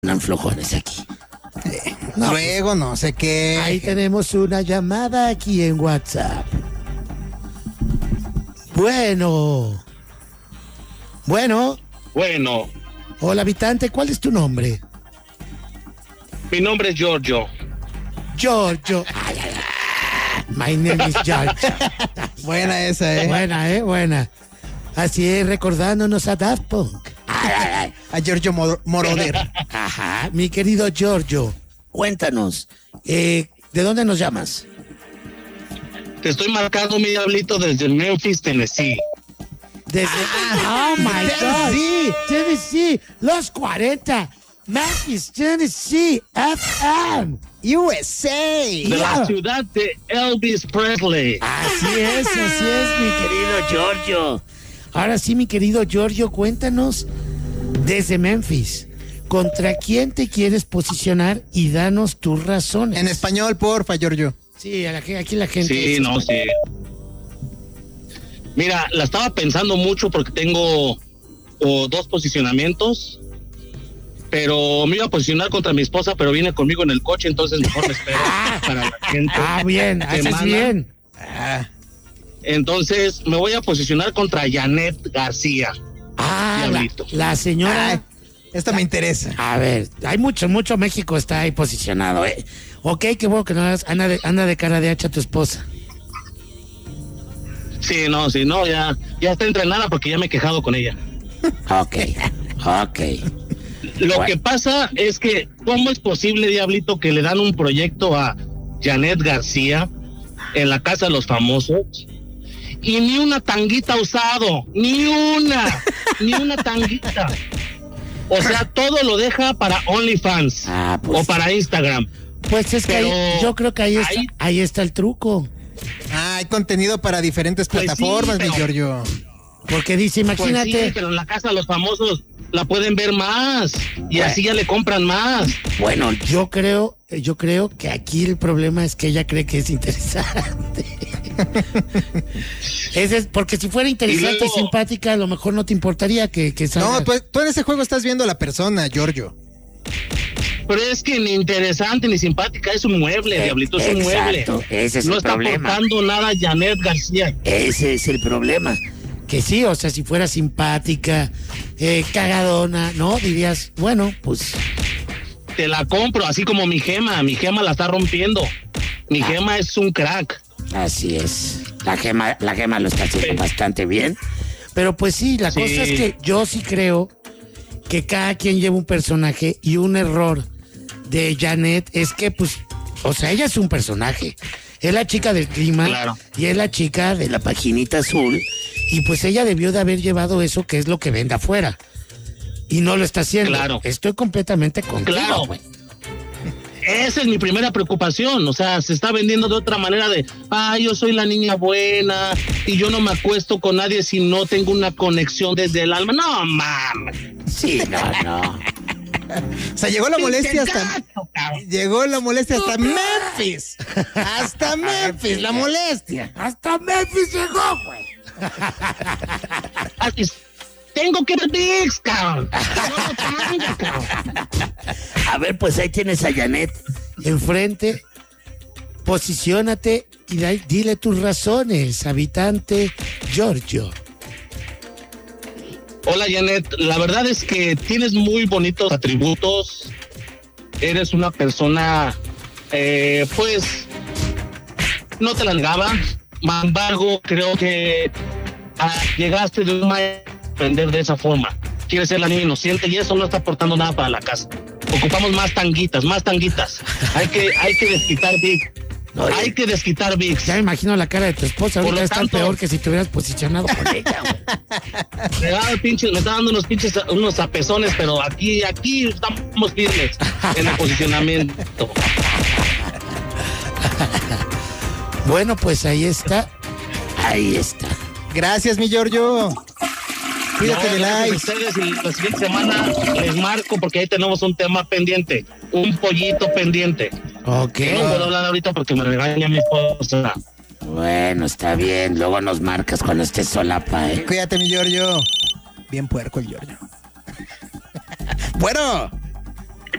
flojones aquí. Luego no sé qué. Ahí tenemos una llamada aquí en WhatsApp. Bueno. Hola, habitante, ¿cuál es tu nombre? Mi nombre es Giorgio. Giorgio. My name is Giorgio. Buena esa, Buena. Así es, recordándonos a Daft Punk. A Giorgio Moroder. Ajá, mi querido Giorgio, cuéntanos, ¿de dónde nos llamas? Te estoy marcando, mi diablito, desde Memphis, Tennessee. Oh my God, Tennessee, los 40, Memphis, Tennessee, FM, USA. De la ciudad de Elvis Presley. Así es, mi querido Giorgio. Ahora sí, mi querido Giorgio, cuéntanos desde Memphis, ¿contra quién te quieres posicionar y danos tus razones? En español, porfa, Giorgio. Sí, aquí la gente. Sí, sí. Mira, la estaba pensando mucho porque tengo dos posicionamientos, pero me iba a posicionar contra mi esposa, pero viene conmigo en el coche, entonces mejor me espero para la gente. Bien, haces bien. Entonces me voy a posicionar contra Janet García. La señora. Esta me interesa. A ver, hay mucho México está ahí posicionado, ¿eh? Ok, qué bueno que no anda de cara de hacha tu esposa. Sí, no, ya está entrenada porque ya me he quejado con ella. Ok. Lo que pasa es que, ¿cómo es posible, diablito, que le dan un proyecto a Janet García en la Casa de los Famosos y ni una tanguita usado? Ni una tanguita. O sea, todo lo deja para OnlyFans o para Instagram. Pues es que yo creo que ahí está el truco. Hay contenido para diferentes plataformas, mi Giorgio. Porque dice, imagínate. Pues sí, pero en la Casa de los Famosos la pueden ver más y así ya le compran más. Bueno, yo creo que aquí el problema es que ella cree que es interesante. Porque si fuera interesante y simpática, a lo mejor no te importaría que salga. No, pues tú en ese juego estás viendo a la persona, Giorgio. Pero es que ni interesante ni simpática, es un mueble, diablito, es un mueble. Ese es el problema. No está aportando nada Janet García. Ese es el problema. Que sí, o sea, si fuera simpática, cagadona, ¿no? Dirías, bueno, pues. Te la compro, así como mi Gema la está rompiendo. Mi Gema es un crack. Así es. La Gema lo está haciendo bastante bien. Pero pues sí, la cosa es que yo sí creo que cada quien lleva un personaje y un error de Janet es que, pues, o sea, ella es un personaje. Es la chica del clima y es la chica de la paginita azul. Y pues ella debió de haber llevado eso que es lo que vende afuera. Y no lo está haciendo. Claro. Estoy completamente contigo, güey. Esa es mi primera preocupación, o sea, se está vendiendo de otra manera de, yo soy la niña buena y yo no me acuesto con nadie si no tengo una conexión desde el alma. No, mames. Sí, no. O sea, llegó la molestia hasta Memphis. Hasta Memphis, la molestia. Hasta Memphis llegó, güey. Tengo que ver VIX, cabrón. A ver, pues ahí tienes a Janet enfrente. Posiciónate y dile tus razones, habitante Giorgio. Hola, Janet. La verdad es que tienes muy bonitos atributos. Eres una persona, pues, no te la negaba. Sin embargo, creo que llegaste de un aprender de esa forma. Quieres ser la niña inocente y eso no está aportando nada para la casa. Ocupamos más tanguitas. Hay que desquitar Vic. Hay que desquitar Vic. Ya me imagino la cara de tu esposa. Ahorita es tan peor que si te hubieras posicionado con ella, güey. Me está dando unos apezones, pero aquí estamos firmes en el posicionamiento. Bueno, pues ahí está. Gracias, mi Giorgio. Cuídate de like. Ustedes y la siguiente semana les marco porque ahí tenemos un tema pendiente, un pollito pendiente. Ok. No puedo hablar ahorita porque me regaña mi esposa. Bueno, está bien. Luego nos marcas cuando estés solapa, Cuídate, mi Giorgio. Bien puerco el Giorgio. Bueno.